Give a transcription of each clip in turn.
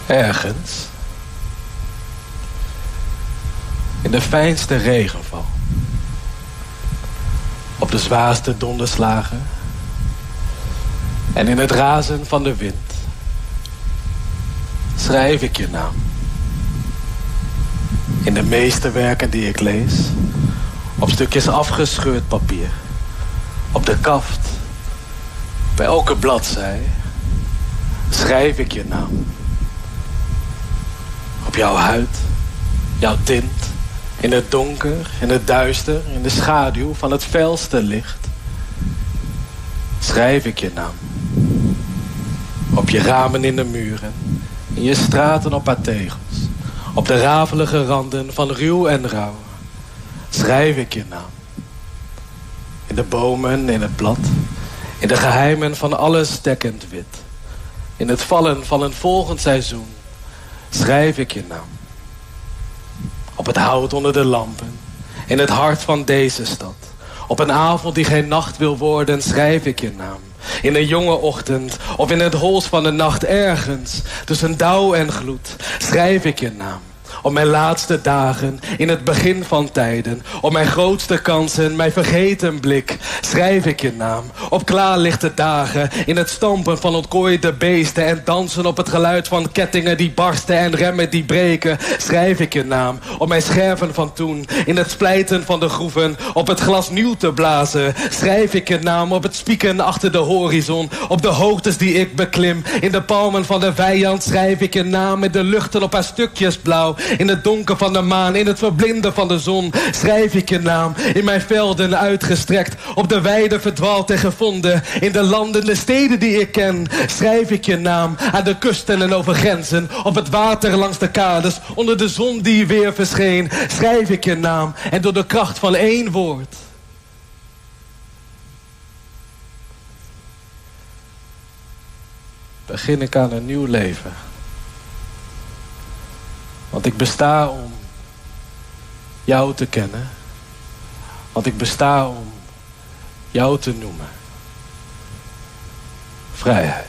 Ergens, in de fijnste regenval, op de zwaarste donderslagen en in het razen van de wind, schrijf ik je naam. In de meeste werken die ik lees, op stukjes afgescheurd papier, op de kaft, bij elke bladzij, schrijf ik je naam. Op jouw huid, jouw tint, in het donker, in het duister, in de schaduw van het felste licht, schrijf ik je naam. Op je ramen in de muren, in je straten op haar tegels, op de rafelige randen van ruw en rauw, schrijf ik je naam. In de bomen, in het blad, in de geheimen van alles dekkend wit, in het vallen van een volgend seizoen, schrijf ik je naam. Op het hout onder de lampen, in het hart van deze stad, op een avond die geen nacht wil worden, schrijf ik je naam. In een jonge ochtend of in het hols van de nacht, ergens tussen dauw en gloed, schrijf ik je naam. Op mijn laatste dagen, in het begin van tijden, op mijn grootste kansen, mijn vergeten blik, schrijf ik je naam. Op klaarlichte dagen, in het stampen van ontkooide beesten en dansen op het geluid van kettingen die barsten en remmen die breken, schrijf ik je naam. Op mijn scherven van toen, in het splijten van de groeven, op het glas nieuw te blazen, schrijf ik je naam. Op het spieken achter de horizon, op de hoogtes die ik beklim, in de palmen van de vijand, schrijf ik je naam. Met de luchten op haar stukjes blauw, in het donker van de maan, in het verblinden van de zon, schrijf ik je naam. In mijn velden uitgestrekt, op de weide verdwaald en gevonden, in de landen, de steden die ik ken, schrijf ik je naam. Aan de kusten en over grenzen, op het water langs de kades, onder de zon die weer verscheen, schrijf ik je naam. En door de kracht van één woord begin ik aan een nieuw leven. Want ik besta om jou te kennen. Want ik besta om jou te noemen. Vrijheid.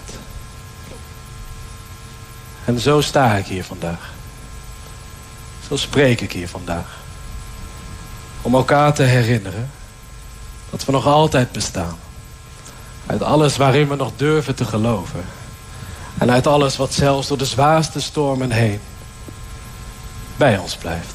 En zo sta ik hier vandaag. Zo spreek ik hier vandaag. Om elkaar te herinneren dat we nog altijd bestaan. Uit alles waarin we nog durven te geloven. En uit alles wat zelfs door de zwaarste stormen heen bij ons blijft.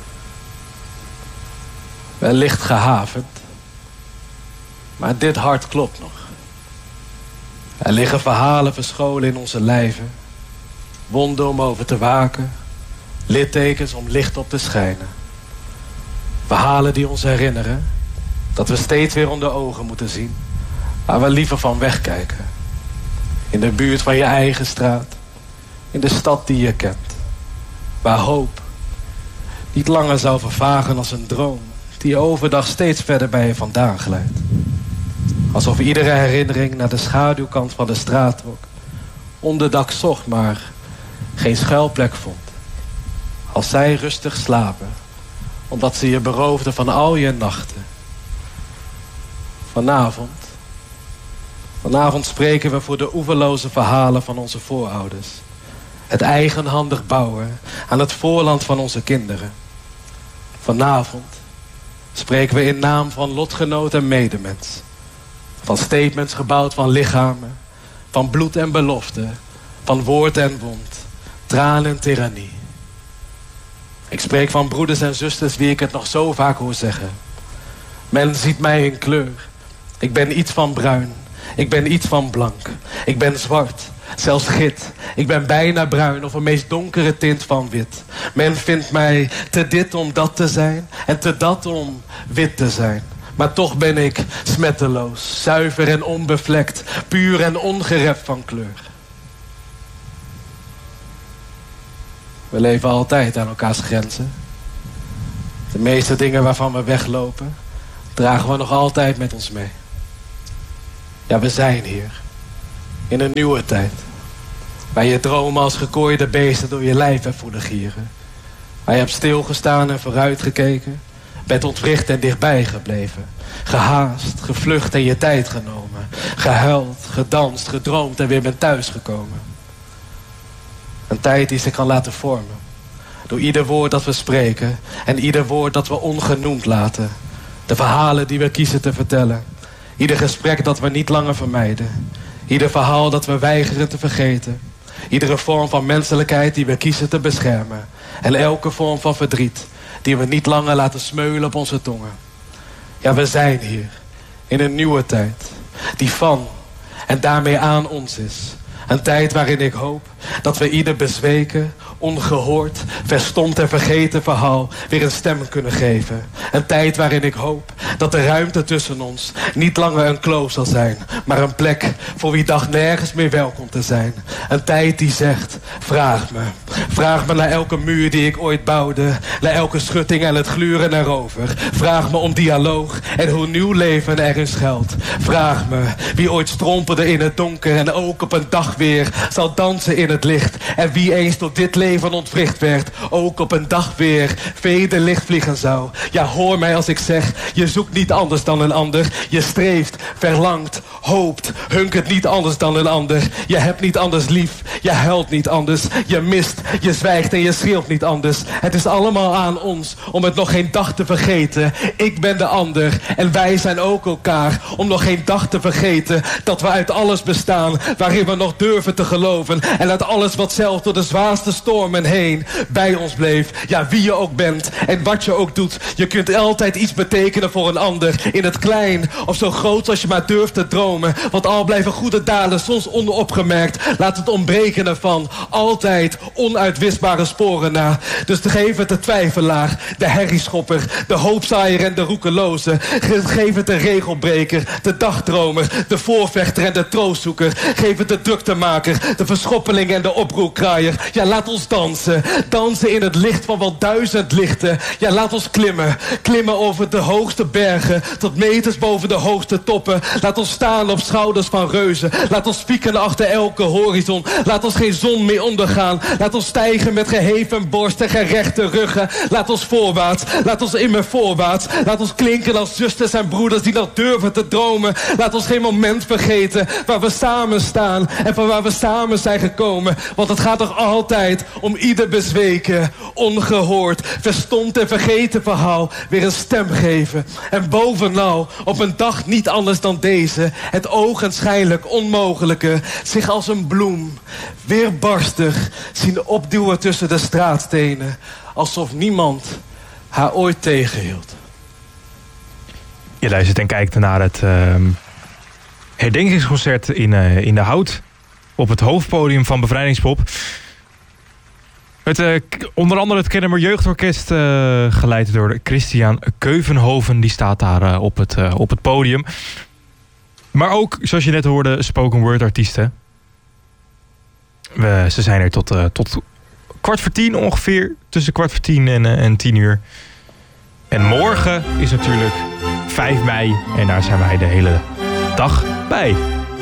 Wellicht gehavend, maar dit hart klopt nog. Er liggen verhalen verscholen in onze lijven, wonden om over te waken, littekens om licht op te schijnen. Verhalen die ons herinneren dat we steeds weer onder ogen moeten zien, waar we liever van wegkijken. In de buurt van je eigen straat, in de stad die je kent, waar hoop niet langer zou vervagen als een droom die overdag steeds verder bij je vandaan glijdt. Alsof iedere herinnering naar de schaduwkant van de straat trok, onderdak zocht, maar geen schuilplek vond. Als zij rustig slapen, omdat ze je beroofden van al je nachten. Vanavond spreken we voor de oeverloze verhalen van onze voorouders. Het eigenhandig bouwen aan het voorland van onze kinderen. Vanavond spreken we in naam van lotgenoot en medemens. Van statements gebouwd van lichamen, van bloed en belofte, van woord en wond, traan en tirannie. Ik spreek van broeders en zusters wie ik het nog zo vaak hoor zeggen. Men ziet mij in kleur. Ik ben iets van bruin. Ik ben iets van blank. Ik ben zwart. Zelfs git. Ik ben bijna bruin of een meest donkere tint van wit. Men vindt mij te dit om dat te zijn en te dat om wit te zijn. Maar toch ben ik smetteloos, zuiver en onbevlekt, puur en ongerept van kleur. We leven altijd aan elkaars grenzen. De meeste dingen waarvan we weglopen, dragen we nog altijd met ons mee. Ja, we zijn hier. In een nieuwe tijd. Waar je dromen als gekooide beesten door je lijf hebt voelen gieren. Waar je hebt stilgestaan en vooruitgekeken. Bent ontwricht en dichtbij gebleven. Gehaast, gevlucht en je tijd genomen. Gehuild, gedanst, gedroomd en weer bent thuisgekomen. Een tijd die zich kan laten vormen. Door ieder woord dat we spreken en ieder woord dat we ongenoemd laten. De verhalen die we kiezen te vertellen. Ieder gesprek dat we niet langer vermijden. Ieder verhaal dat we weigeren te vergeten. Iedere vorm van menselijkheid die we kiezen te beschermen. En elke vorm van verdriet die we niet langer laten smeulen op onze tongen. Ja, we zijn hier in een nieuwe tijd die van en daarmee aan ons is. Een tijd waarin ik hoop dat we ieder bezweken, ongehoord, verstomd en vergeten verhaal weer een stem kunnen geven. Een tijd waarin ik hoop dat de ruimte tussen ons niet langer een kloof zal zijn, maar een plek voor wie dacht nergens meer welkom te zijn. Een tijd die zegt, vraag me. Vraag me naar elke muur die ik ooit bouwde, naar elke schutting en het gluren erover. Vraag me om dialoog en hoe nieuw leven erin schuilt. Vraag me wie ooit strompelde in het donker en ook op een dag weer zal dansen in het licht. En wie eens tot dit leven ontwricht werd, ook op een dag weer vederlicht vliegen zou. Ja, hoor mij als ik zeg, je zoekt niet anders dan een ander. Je streeft, verlangt, hoopt, hunkert niet anders dan een ander. Je hebt niet anders lief, je huilt niet anders. Je mist, je zwijgt en je schreeuwt niet anders. Het is allemaal aan ons om het nog geen dag te vergeten. Ik ben de ander en wij zijn ook elkaar. Om nog geen dag te vergeten dat we uit alles bestaan waarin we nog durven te geloven. En uit alles wat zelfs door de zwaarste stormen heen bij ons bleef. Ja, wie je ook bent en wat je ook doet. Je kunt altijd iets betekenen voor een ander. In het klein of zo groot als je maar durft te dromen. Want al blijven goede daden soms onopgemerkt. Laat het ontbreken ervan altijd onuitwisbare sporen na. Dus geef het de twijfelaar, de herrieschopper, de hoopzaaier en de roekeloze. Geef het de regelbreker, de dagdromer, de voorvechter en de troostzoeker. Geef het de druktemaker, de verschoppeling en de oproerkraaier. Ja, laat ons dansen. Dansen in het licht van wel 1000 lichten. Ja, laat ons klimmen. Klimmen over de hoogste bergen. Tot meters boven de hoogste toppen. Laat ons staan op schouders van reuzen. Laat ons pieken achter elke horizon. Laat ons geen zon meer ondergaan. Laat ons stijgen met geheven borst en gerechte ruggen. Laat ons voorwaarts. Laat ons immer voorwaarts. Laat ons klinken als zusters en broeders die nog durven te dromen. Laat ons geen moment vergeten waar we samen staan en van waar we samen zijn gekomen. Want het gaat toch altijd om ieder bezweken, ongehoord, verstomd en vergeten verhaal weer een stem geven. En bovenal op een dag niet anders dan deze, het ogenschijnlijk onmogelijke zich als een bloem weerbarstig zien opduwen tussen de straatstenen, alsof niemand haar ooit tegenhield. Je luistert en kijkt naar het herdenkingsconcert in de Hout op het hoofdpodium van Bevrijdingspop. Onder andere het Kennemer Jeugdorkest, geleid door Christian Keuvenhoven, die staat daar op het podium. Maar ook, zoals je net hoorde, spoken word artiesten. Ze zijn er tot 9:15 ongeveer, tussen 9:15 en 10:00. En morgen is natuurlijk 5 mei en daar zijn wij de hele dag bij.